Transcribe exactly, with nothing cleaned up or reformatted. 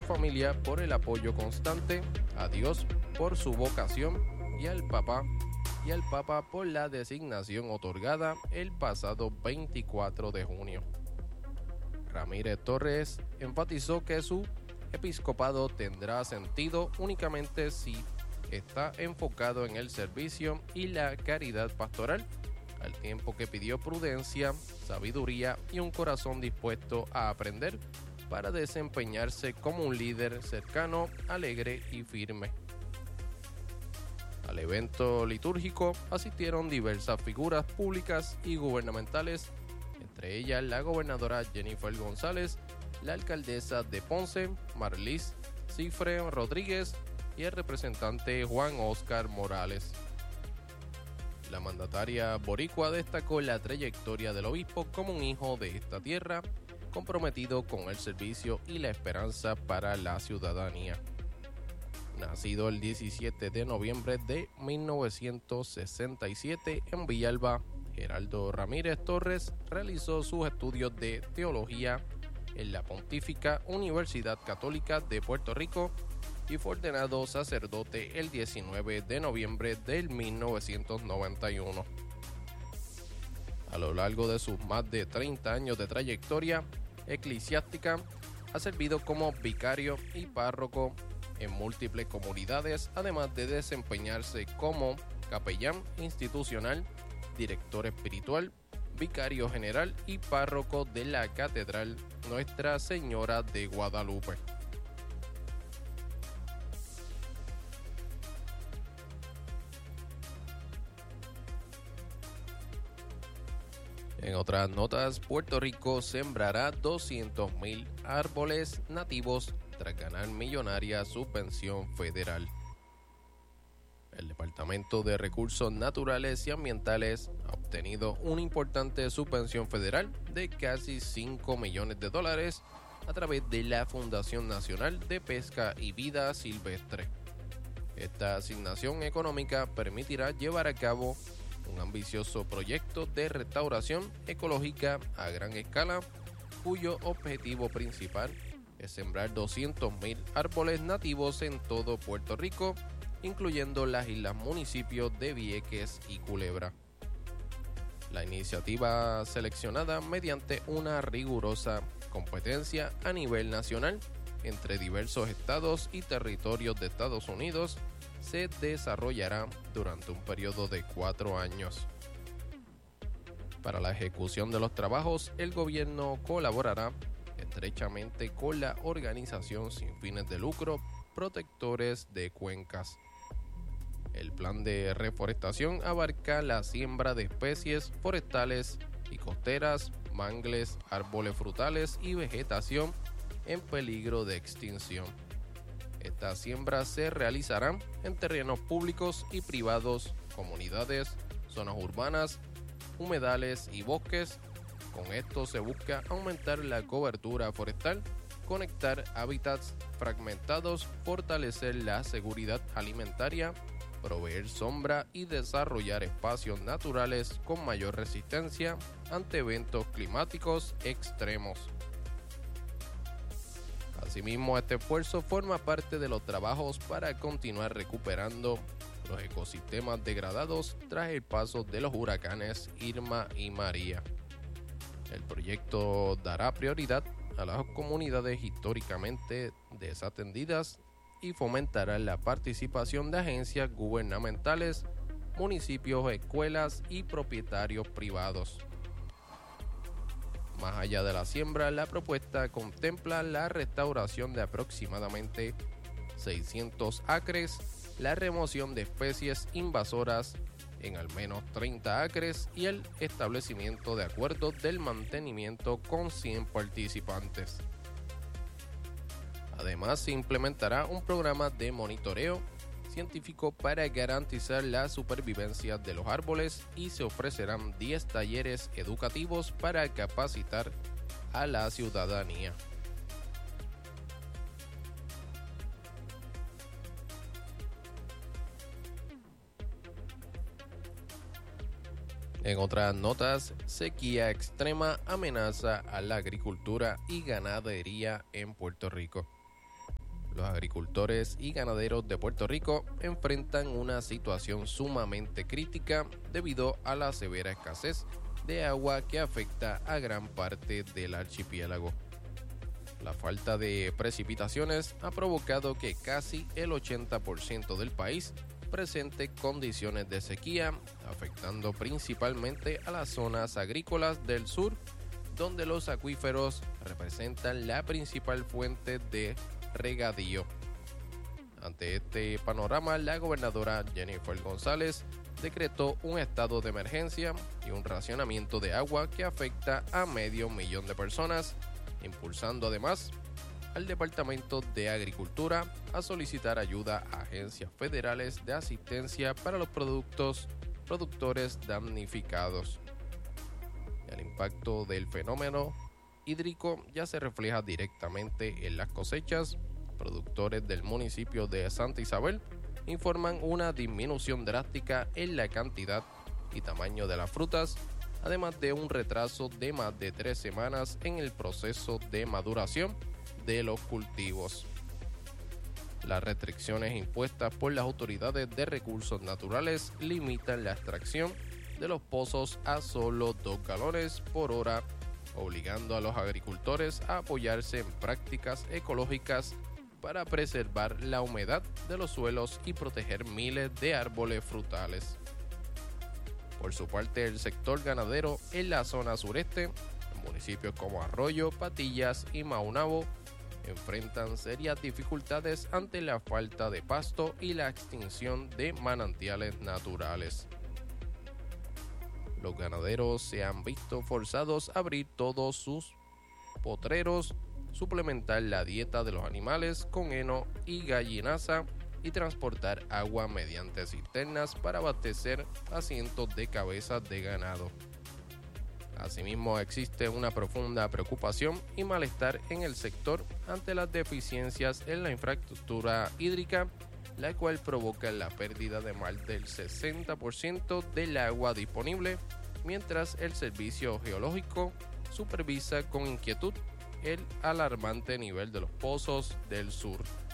familia por el apoyo constante, a Dios por su vocación y al Papa y al Papa por la designación otorgada el pasado veinticuatro de junio. Ramírez Torres enfatizó que su episcopado tendrá sentido únicamente si está enfocado en el servicio y la caridad pastoral, al tiempo que pidió prudencia, sabiduría y un corazón dispuesto a aprender para desempeñarse como un líder cercano, alegre y firme. Al evento litúrgico asistieron diversas figuras públicas y gubernamentales, entre ellas la gobernadora Jennifer González, la alcaldesa de Ponce, Marlis Cifre Rodríguez y el representante Juan Oscar Morales. La mandataria boricua destacó la trayectoria del obispo como un hijo de esta tierra, comprometido con el servicio y la esperanza para la ciudadanía. Nacido el diecisiete de noviembre de mil novecientos sesenta y siete en Villalba, Geraldo Ramírez Torres realizó sus estudios de teología en la Pontífica Universidad Católica de Puerto Rico y fue ordenado sacerdote el diecinueve de noviembre del mil novecientos noventa y uno. A lo largo de sus más de treinta años de trayectoria eclesiástica, ha servido como vicario y párroco en múltiples comunidades, además de desempeñarse como capellán institucional, director espiritual, vicario general y párroco de la Catedral Nuestra Señora de Guadalupe. En otras notas, Puerto Rico sembrará doscientos mil árboles nativos tras ganar millonaria subvención federal. El Departamento de Recursos Naturales y Ambientales ha obtenido una importante subvención federal de casi cinco millones de dólares a través de la Fundación Nacional de Pesca y Vida Silvestre. Esta asignación económica permitirá llevar a cabo un ambicioso proyecto de restauración ecológica a gran escala, cuyo objetivo principal es sembrar doscientos mil árboles nativos en todo Puerto Rico, incluyendo las islas municipios de Vieques y Culebra. La iniciativa, seleccionada mediante una rigurosa competencia a nivel nacional entre diversos estados y territorios de Estados Unidos, se desarrollará durante un periodo de cuatro años. Para la ejecución de los trabajos, el gobierno colaborará estrechamente con la organización sin fines de lucro Protectores de Cuencas. El plan de reforestación abarca la siembra de especies forestales y costeras, mangles, árboles frutales y vegetación en peligro de extinción. Estas siembras se realizarán en terrenos públicos y privados, comunidades, zonas urbanas, humedales y bosques. Con esto se busca aumentar la cobertura forestal, conectar hábitats fragmentados, fortalecer la seguridad alimentaria, proveer sombra y desarrollar espacios naturales con mayor resistencia ante eventos climáticos extremos. Asimismo, este esfuerzo forma parte de los trabajos para continuar recuperando los ecosistemas degradados tras el paso de los huracanes Irma y María. El proyecto dará prioridad a las comunidades históricamente desatendidas y fomentará la participación de agencias gubernamentales, municipios, escuelas y propietarios privados. Más allá de la siembra, la propuesta contempla la restauración de aproximadamente seiscientos acres, la remoción de especies invasoras en al menos treinta acres y el establecimiento de acuerdos del mantenimiento con cien participantes. Además, se implementará un programa de monitoreo científico para garantizar la supervivencia de los árboles y se ofrecerán diez talleres educativos para capacitar a la ciudadanía. En otras notas, sequía extrema amenaza a la agricultura y ganadería en Puerto Rico. Los agricultores y ganaderos de Puerto Rico enfrentan una situación sumamente crítica debido a la severa escasez de agua que afecta a gran parte del archipiélago. La falta de precipitaciones ha provocado que casi el ochenta por ciento del país presente condiciones de sequía, afectando principalmente a las zonas agrícolas del sur, donde los acuíferos representan la principal fuente de regadío. Ante este panorama, la gobernadora Jennifer González decretó un estado de emergencia y un racionamiento de agua que afecta a medio millón de personas, impulsando además al Departamento de Agricultura a solicitar ayuda a agencias federales de asistencia para los productos productores damnificados. El impacto del fenómeno hídrico ya se refleja directamente en las cosechas. Productores del municipio de Santa Isabel informan una disminución drástica en la cantidad y tamaño de las frutas, además de un retraso de más de tres semanas en el proceso de maduración de los cultivos. Las restricciones impuestas por las autoridades de recursos naturales limitan la extracción de los pozos a solo dos galones por hora, obligando a los agricultores a apoyarse en prácticas ecológicas para preservar la humedad de los suelos y proteger miles de árboles frutales. Por su parte, el sector ganadero en la zona sureste, en municipios como Arroyo, Patillas y Maunabo, enfrentan serias dificultades ante la falta de pasto y la extinción de manantiales naturales. Los ganaderos se han visto forzados a abrir todos sus potreros, suplementar la dieta de los animales con heno y gallinaza y transportar agua mediante cisternas para abastecer a cientos de cabezas de ganado. Asimismo, existe una profunda preocupación y malestar en el sector ante las deficiencias en la infraestructura hídrica, la cual provoca la pérdida de más del sesenta por ciento del agua disponible, mientras el Servicio Geológico supervisa con inquietud el alarmante nivel de los pozos del sur.